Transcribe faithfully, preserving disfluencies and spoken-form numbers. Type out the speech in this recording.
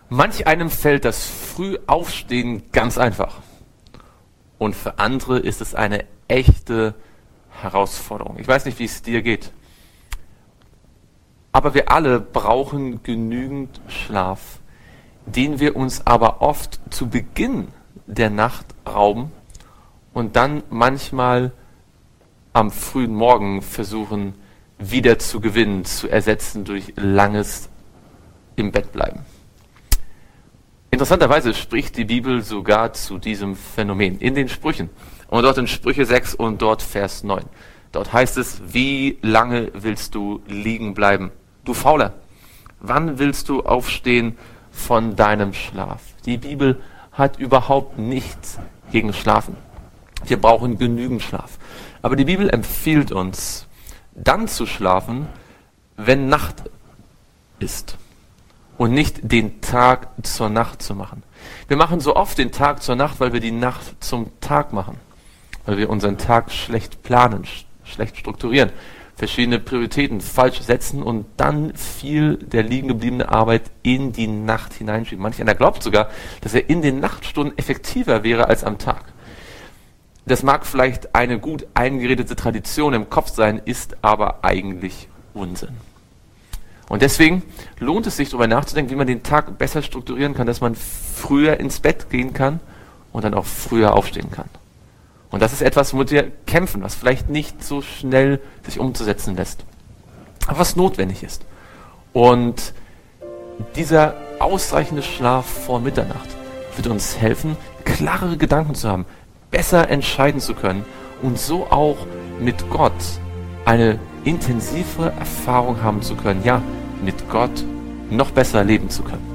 Manch einem fällt das Frühaufstehen ganz einfach. Und für andere ist es eine echte Herausforderung. Ich weiß nicht, wie es dir geht. Aber wir alle brauchen genügend Schlaf, den wir uns aber oft zu Beginn der Nacht rauben und dann manchmal am frühen Morgen versuchen, wieder zu gewinnen, zu ersetzen durch langes im Bett bleiben. Interessanterweise spricht die Bibel sogar zu diesem Phänomen in den Sprüchen. Und dort in Sprüche sechs und dort Vers neun. Dort heißt es, wie lange willst du liegen bleiben? Du Fauler, wann willst du aufstehen von deinem Schlaf? Die Bibel hat überhaupt nichts gegen Schlafen. Wir brauchen genügend Schlaf. Aber die Bibel empfiehlt uns, dann zu schlafen, wenn Nacht ist. Und nicht den Tag zur Nacht zu machen. Wir machen so oft den Tag zur Nacht, weil wir die Nacht zum Tag machen. Weil wir unseren Tag schlecht planen, sch- schlecht strukturieren, verschiedene Prioritäten falsch setzen und dann viel der liegen gebliebene Arbeit in die Nacht hineinschieben. Manch einer glaubt sogar, dass er in den Nachtstunden effektiver wäre als am Tag. Das mag vielleicht eine gut eingeredete Tradition im Kopf sein, ist aber eigentlich Unsinn. Und deswegen lohnt es sich, darüber nachzudenken, wie man den Tag besser strukturieren kann, dass man früher ins Bett gehen kann und dann auch früher aufstehen kann. Und das ist etwas, womit wir kämpfen, was vielleicht nicht so schnell sich umzusetzen lässt, aber was notwendig ist. Und dieser ausreichende Schlaf vor Mitternacht wird uns helfen, klarere Gedanken zu haben, besser entscheiden zu können und so auch mit Gott eine intensive Erfahrung haben zu können, ja, mit Gott noch besser leben zu können.